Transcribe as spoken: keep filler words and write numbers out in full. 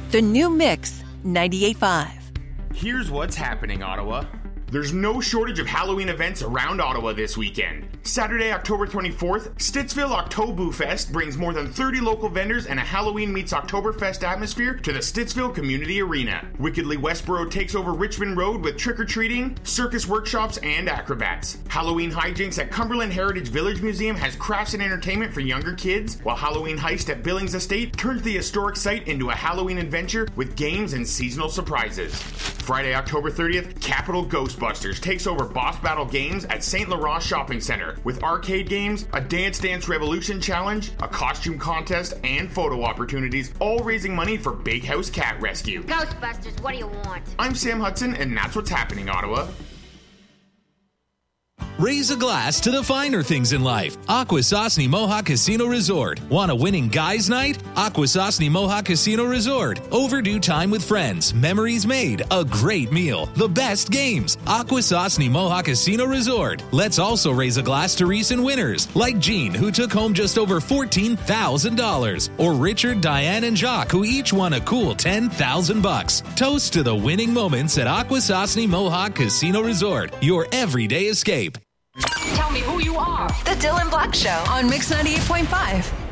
The new Mix ninety-eight point five. Here's what's happening, Ottawa. There's no shortage of Halloween events around Ottawa this weekend. Saturday, October twenty-fourth, Stittsville Octobu Fest brings more than thirty local vendors and a Halloween meets Oktoberfest atmosphere to the Stittsville Community Arena. Wickedly Westboro takes over Richmond Road with trick-or-treating, circus workshops, and acrobats. Halloween hijinks at Cumberland Heritage Village Museum has crafts and entertainment for younger kids, while Halloween Heist at Billings Estate turns the historic site into a Halloween adventure with games and seasonal surprises. Friday, October thirtieth, Capital Ghostbusters takes over Boss Battle Games at Saint Laurent Shopping Center with arcade games, a Dance Dance Revolution challenge, a costume contest, and photo opportunities, all raising money for Big House Cat Rescue. Ghostbusters, what do you want? I'm Sam Hudson, and that's what's happening, Ottawa. Raise a glass to the finer things in life. Akwesasne Mohawk Casino Resort. Want a winning guys' night? Akwesasne Mohawk Casino Resort. Overdue time with friends. Memories made. A great meal. The best games. Akwesasne Mohawk Casino Resort. Let's also raise a glass to recent winners, like Jean, who took home just over fourteen thousand dollars, or Richard, Diane, and Jacques, who each won a cool ten thousand bucks. Toast to the winning moments at Akwesasne Mohawk Casino Resort. Your everyday escape. Tell me who you are. The Dylan Black Show on Mix ninety-eight point five.